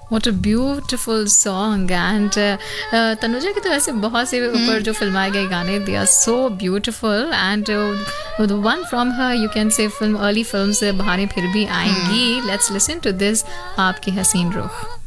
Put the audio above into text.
What a beautiful song. And Tanuja की तो ऐसे बहुत से ऊपर जो फिल्माए गए गाने, they are so beautiful. And the one from her, you can say film, early films, बहारें फिर भी आएंगी. Let's listen to this, आपकी हसीन रुख.